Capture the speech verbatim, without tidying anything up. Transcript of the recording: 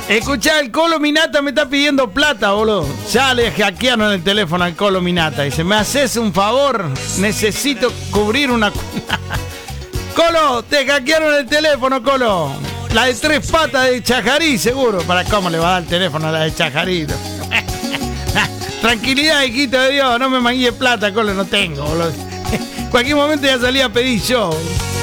Escuchá, el Colo Minata me está pidiendo plata, boludo. Ya le hackearon el teléfono al Colo Minata. Dice, ¿me haces un favor? Necesito cubrir una... Colo, te hackearon el teléfono, Colo. La de tres patas de Chajarí, seguro. ¿Para cómo le va a dar el teléfono a la de Chajarí? Tranquilidad, hijito de Dios. No me mangué plata, Colo, no tengo, boludo. Cualquier momento ya salía a pedir yo.